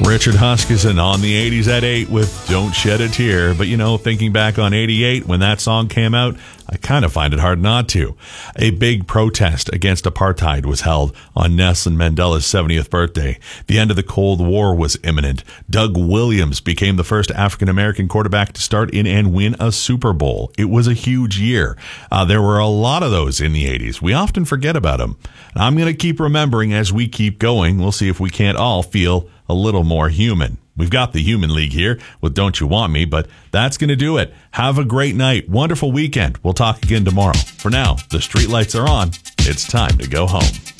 Richard Huskisson on the 80s at 8 with Don't Shed a Tear. But, thinking back on 88 when that song came out, I kind of find it hard not to. A big protest against apartheid was held on Nelson Mandela's 70th birthday. The end of the Cold War was imminent. Doug Williams became the first African-American quarterback to start in and win a Super Bowl. It was a huge year. There were a lot of those in the 80s. We often forget about them. I'm going to keep remembering as we keep going. We'll see if we can't all feel a little more human. We've got the Human League here with Don't You Want Me, but that's going to do it. Have a great night. Wonderful weekend. We'll talk again tomorrow. For now, the streetlights are on. It's time to go home.